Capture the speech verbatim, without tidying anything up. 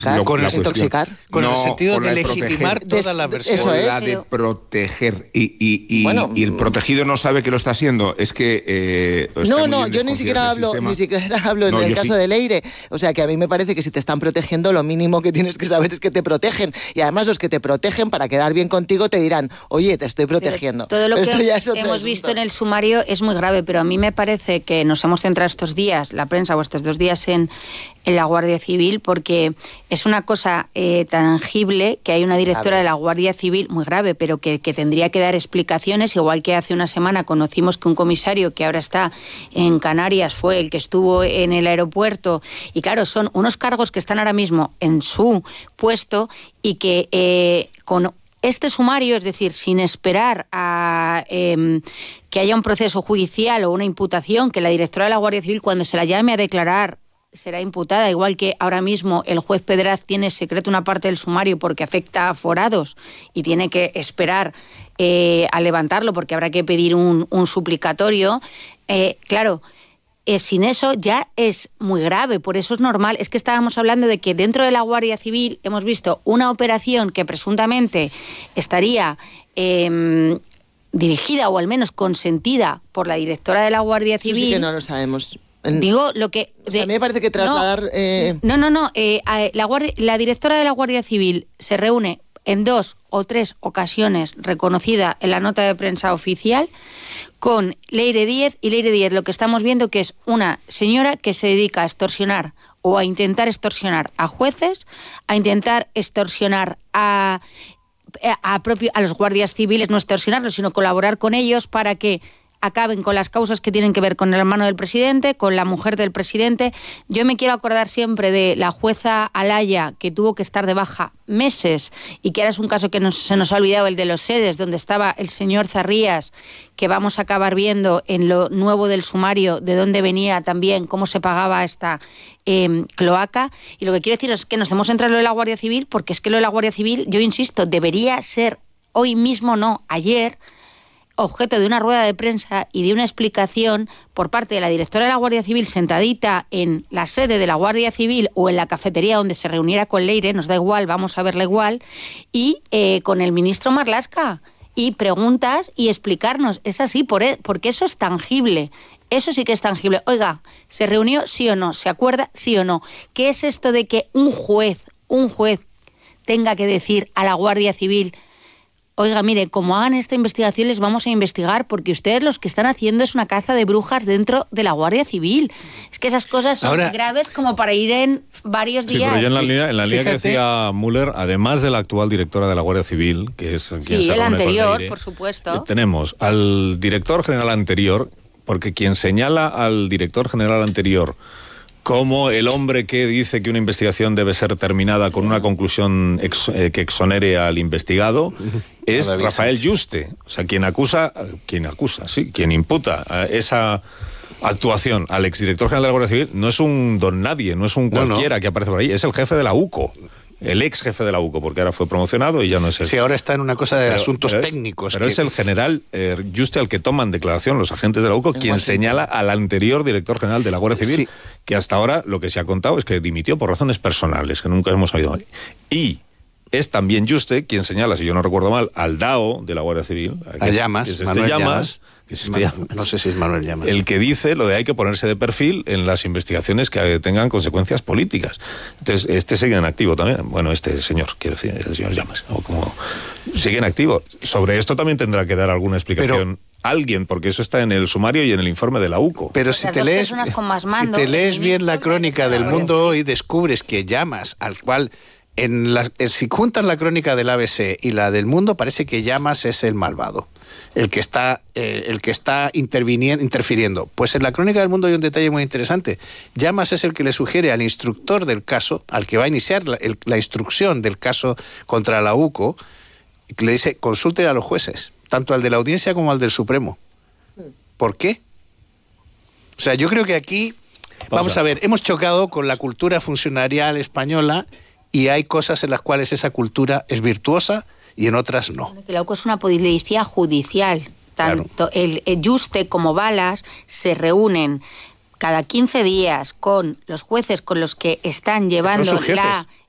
Lo, con, el, intoxicar. Con no, el sentido con de legitimar proteger, todas las versiones. Eso es. La de proteger. Y, y, y, bueno, y el protegido no sabe que lo está haciendo. Es que... Eh, no, no, yo ni siquiera hablo ni siquiera hablo no, en el caso sí. de Leire. O sea, que a mí me parece que si te están protegiendo, lo mínimo que tienes que saber es que te protegen. Y además los que te protegen, para quedar bien contigo, te dirán, oye, te estoy protegiendo. Pero todo lo Esto que ya es otro hemos asunto. visto en el sumario es muy grave, pero a mí me parece que nos hemos centrado estos días, la prensa, o estos dos días en... en la Guardia Civil, porque es una cosa eh, tangible que hay una directora claro. de la Guardia Civil, muy grave, pero que, que tendría que dar explicaciones, igual que hace una semana conocimos que un comisario que ahora está en Canarias fue el que estuvo en el aeropuerto, y claro, son unos cargos que están ahora mismo en su puesto y que eh, con este sumario, es decir, sin esperar a eh, que haya un proceso judicial o una imputación, que la directora de la Guardia Civil, cuando se la llame a declarar, será imputada, igual que ahora mismo el juez Pedraz tiene secreto una parte del sumario porque afecta a aforados y tiene que esperar eh, a levantarlo porque habrá que pedir un, un suplicatorio. Eh, claro, eh, sin eso ya es muy grave, por eso es normal. Es que estábamos hablando de que dentro de la Guardia Civil hemos visto una operación que presuntamente estaría... Eh, dirigida o al menos consentida por la directora de la Guardia Civil. Sí, sí que no lo sabemos. Digo, lo que... O sea, a mí me parece que trasladar... No, eh... no, no, no eh, la, guardia, la directora de la Guardia Civil se reúne en dos o tres ocasiones, reconocida en la nota de prensa oficial, con Leire Díez, y Leire Díez lo que estamos viendo que es una señora que se dedica a extorsionar o a intentar extorsionar a jueces, a intentar extorsionar a, a, propio, a los guardias civiles, no extorsionarlos, sino colaborar con ellos para que acaben con las causas que tienen que ver con el hermano del presidente, con la mujer del presidente. Yo me quiero acordar siempre de la jueza Alaya, que tuvo que estar de baja meses, y que ahora es un caso que nos, se nos ha olvidado, el de los seres, donde estaba el señor Zarrías, que vamos a acabar viendo en lo nuevo del sumario, de dónde venía también, cómo se pagaba esta eh, cloaca. Y lo que quiero decir es que nos hemos centrado en lo de la Guardia Civil, porque es que lo de la Guardia Civil, yo insisto, debería ser hoy mismo, no, ayer, objeto de una rueda de prensa y de una explicación por parte de la directora de la Guardia Civil sentadita en la sede de la Guardia Civil o en la cafetería donde se reuniera con Leire, nos da igual, vamos a verla igual, y eh, con el ministro Marlaska, y preguntas y explicarnos, es así, por, porque eso es tangible. Eso sí que es tangible. Oiga, ¿se reunió sí o no? ¿Se acuerda sí o no? ¿Qué es esto de que un juez, un juez tenga que decir a la Guardia Civil: oiga, mire, como hagan esta investigación les vamos a investigar, porque ustedes los que están haciendo es una caza de brujas dentro de la Guardia Civil? Es que esas cosas son Ahora, graves como para ir en varios días. Sí, pero yo en la línea, en la línea que decía Müller, además de la actual directora de la Guardia Civil, que es quien sí, se el anterior, Leire, por supuesto. Tenemos al director general anterior, porque quien señala al director general anterior como el hombre que dice que una investigación debe ser terminada con una conclusión ex, eh, que exonere al investigado, es Rafael Yuste. O sea, quien acusa, quien acusa, sí, quien imputa esa actuación al exdirector general de la Guardia Civil no es un don nadie, no es un cualquiera no, no. que aparece por ahí, es el jefe de la U C O. El ex jefe de la U C O, porque ahora fue promocionado y ya no es el... Sí, ahora está en una cosa de pero, asuntos pero técnicos. Es, pero que... es el general eh, Yuste al que toman declaración los agentes de la U C O, quien señala al anterior director general de la Guardia Civil, sí. que hasta ahora lo que se ha contado es que dimitió por razones personales, que nunca hemos sabido. Y es también Yuste quien señala, si yo no recuerdo mal, al D A O de la Guardia Civil, a Llamas, que es este Manuel Llamas, Llamas. Que es este Llamas, no sé si es Manuel Llamas. El que dice lo de hay que ponerse de perfil en las investigaciones que tengan consecuencias políticas. Entonces, este sigue en activo también. Bueno, este señor, quiero decir, el señor Llamas, o como sigue en activo. Sobre esto también tendrá que dar alguna explicación. Pero, alguien, porque eso está en el sumario y en el informe de la U C O. Pero si te, lees, mando, si te lees bien la crónica del Mundo Hoy, descubres que Llamas, al cual, en la, si juntan la crónica del A B C y la del Mundo, parece que Llamas es el malvado, el que está, eh, el que está interviniendo, interfiriendo. Pues en la crónica del Mundo hay un detalle muy interesante. Llamas es el que le sugiere al instructor del caso, al que va a iniciar la, el, la instrucción del caso contra la U C O, que le dice, consulte a los jueces, tanto al de la audiencia como al del Supremo. ¿Por qué? O sea, yo creo que aquí, vamos a ver, hemos chocado con la cultura funcionarial española y hay cosas en las cuales esa cultura es virtuosa y en otras no. Que la U C O es una policía judicial. Tanto claro. el, el Yuste como Balas se reúnen cada quince días con los jueces con los que están llevando la